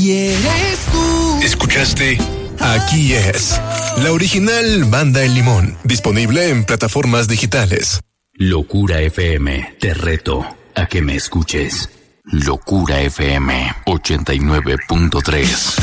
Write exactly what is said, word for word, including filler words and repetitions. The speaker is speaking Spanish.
y eres tú. ¿Escuchaste? Aquí es la original Banda El Limón, disponible en plataformas digitales. Locura F M, te reto a que me escuches. Locura F M ochenta y nueve punto tres.